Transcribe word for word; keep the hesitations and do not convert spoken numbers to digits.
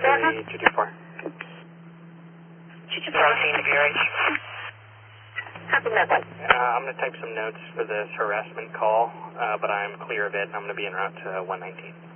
three two two four. two two four, scene of your age. Copy that one. Uh, I'm going to type some notes for this harassment call, uh, but I'm clear of it. I'm going to be en route to one nineteen.